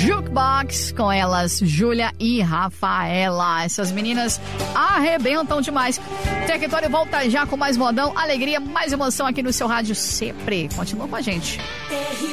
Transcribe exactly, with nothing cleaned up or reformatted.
Jukebox, com elas, Júlia e Rafaela. Essas meninas arrebentam demais. Território volta já com mais modão, alegria, mais emoção aqui no seu rádio sempre. Continua com a gente.